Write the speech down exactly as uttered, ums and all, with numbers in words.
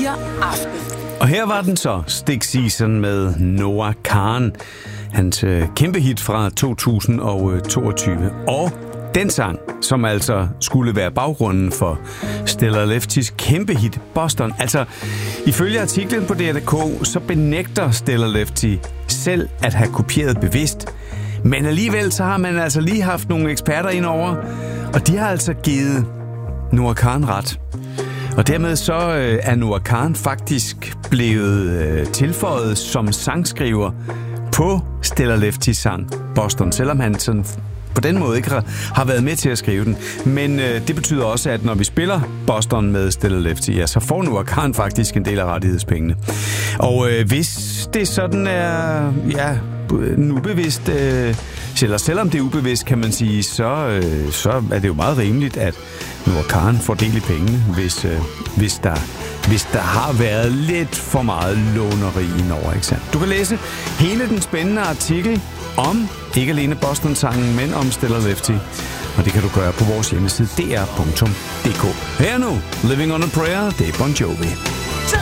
fire aften. Og her var den så, Stick Season med Noah Kahan. Hans øh, kæmpe hit fra to tusind toogtyve. Og den sang, som altså skulle være baggrunden for Stellar Leftys kæmpe hit Boston. Altså, ifølge artiklen på D R K, så benægter Stellar Lefty selv at have kopieret bevidst. Men alligevel så har man altså lige haft nogle eksperter indover, og de har altså givet Noah Kahan ret. Og dermed så øh, er Noah Kahan faktisk blevet øh, tilføjet som sangskriver på Stellar Leftys sang Boston, selvom han sådan på den måde ikke har været med til at skrive den. Men øh, det betyder også, at når vi spiller Boston med Stellar Lefty, ja, så får Noah Kahan faktisk en del af rettighedspengene. Og øh, hvis det sådan er, ja, en ubevidst, øh, eller selvom det er ubevidst, kan man sige, så, øh, så er det jo meget rimeligt, at Noah Kahan får del i pengene, hvis, øh, hvis, der, hvis der har været lidt for meget låneri indover, ikke sandt? Du kan læse hele den spændende artikel om ikke alene Boston-sangen, men om Stellar Lefty. Og det kan du gøre på vores hjemmeside d r punktum d k. Her nu, Living on a Prayer, det er Bon Jovi.